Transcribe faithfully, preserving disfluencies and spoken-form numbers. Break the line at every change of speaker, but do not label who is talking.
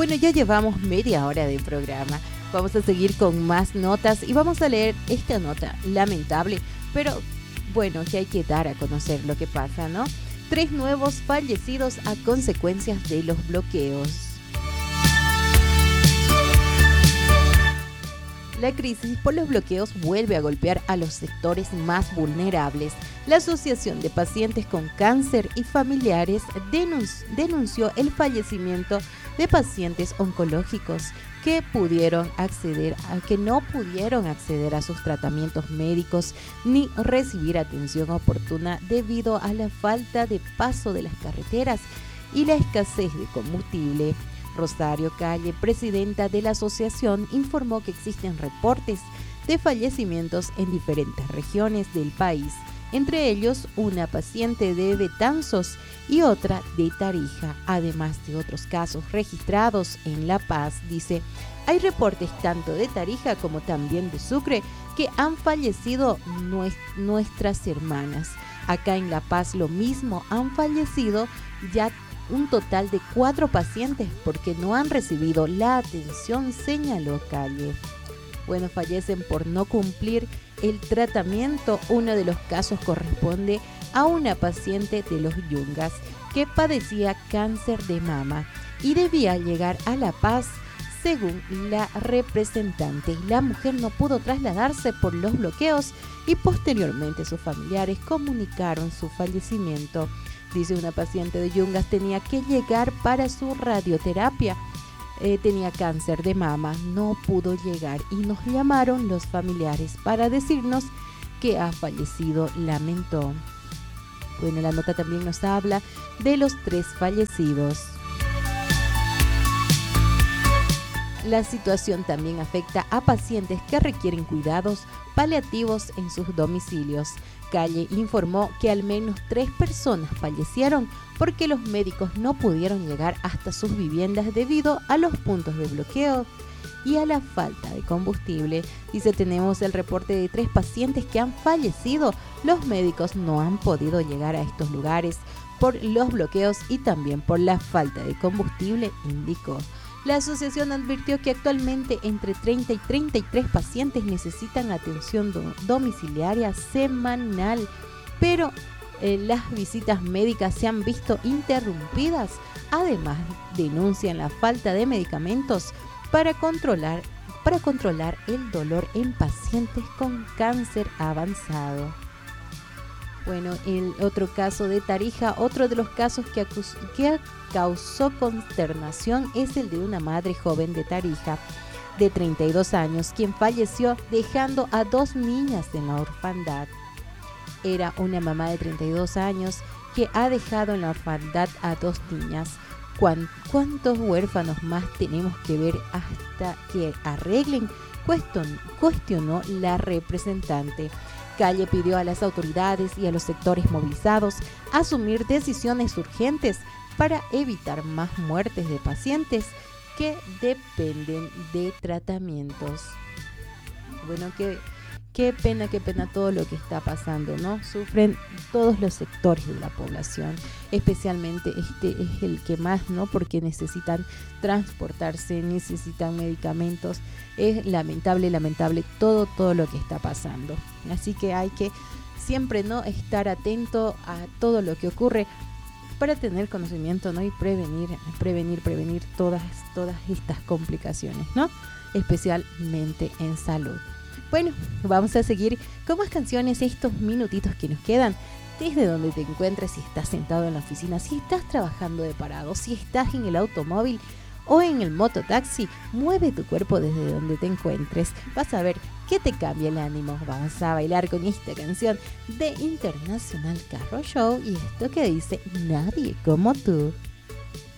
Bueno, ya llevamos media hora de programa. Vamos a seguir con más notas y vamos a leer esta nota lamentable, pero bueno, que hay que dar a conocer lo que pasa, ¿no? Tres nuevos fallecidos a consecuencias de los bloqueos. La crisis por los bloqueos vuelve a golpear a los sectores más vulnerables. La Asociación de Pacientes con Cáncer y Familiares denunci- denunció el fallecimiento de pacientes oncológicos que pudieron acceder a, que no pudieron acceder a sus tratamientos médicos ni recibir atención oportuna debido a la falta de paso de las carreteras y la escasez de combustible. Rosario Calle, presidenta de la asociación, informó que existen reportes de fallecimientos en diferentes regiones del país, entre ellos una paciente de Betanzos y otra de Tarija, además de otros casos registrados en La Paz. Dice, hay reportes tanto de Tarija como también de Sucre que han fallecido nuestras hermanas. Acá en La Paz lo mismo, han fallecido ya un total de cuatro pacientes porque no han recibido la atención, señaló Calle. Bueno, fallecen por no cumplir el tratamiento. Uno de los casos corresponde a una paciente de Los Yungas que padecía cáncer de mama y debía llegar a La Paz. Según la representante, la mujer no pudo trasladarse por los bloqueos y posteriormente sus familiares comunicaron su fallecimiento. Dice, una paciente de Yungas tenía que llegar para su radioterapia. Eh, tenía cáncer de mama, no pudo llegar y nos llamaron los familiares para decirnos que ha fallecido, lamentó. Bueno, la nota también nos habla de los tres fallecidos. La situación también afecta a pacientes que requieren cuidados paliativos en sus domicilios. Calle informó que al menos tres personas fallecieron porque los médicos no pudieron llegar hasta sus viviendas debido a los puntos de bloqueo y a la falta de combustible. Dice, tenemos el reporte de tres pacientes que han fallecido. Los médicos no han podido llegar a estos lugares por los bloqueos y también por la falta de combustible, indicó. La asociación advirtió que actualmente entre treinta y treinta y tres pacientes necesitan atención do- domiciliaria semanal, pero eh, las visitas médicas se han visto interrumpidas. Además, denuncian la falta de medicamentos para controlar, para controlar el dolor en pacientes con cáncer avanzado. Bueno, el otro caso de Tarija, otro de los casos que, acus- que causó consternación es el de una madre joven de Tarija, de treinta y dos años, quien falleció dejando a dos niñas en la orfandad. Era una mamá de treinta y dos años que ha dejado en la orfandad a dos niñas. ¿Cuán- ¿Cuántos huérfanos más tenemos que ver hasta que arreglen? Cuestion- cuestionó la representante. Calle pidió a las autoridades y a los sectores movilizados asumir decisiones urgentes para evitar más muertes de pacientes que dependen de tratamientos. Bueno, qué, qué pena, qué pena todo lo que está pasando, ¿no? Sufren todos los sectores de la población, especialmente este es el que más, ¿no? Porque necesitan transportarse, necesitan medicamentos. Es lamentable, lamentable todo, todo lo que está pasando. Así que hay que siempre, ¿no?, estar atento a todo lo que ocurre para tener conocimiento, ¿no?, y prevenir, prevenir, prevenir todas, todas estas complicaciones, ¿no?, especialmente en salud. Bueno, vamos a seguir con más canciones estos minutitos que nos quedan. Desde donde te encuentres, si estás sentado en la oficina, si estás trabajando de parado, si estás en el automóvil o en el mototaxi, mueve tu cuerpo desde donde te encuentres. Vas a ver que te cambia el ánimo. Vamos a bailar con esta canción de International Carro Show y esto que dice Nadie como tú.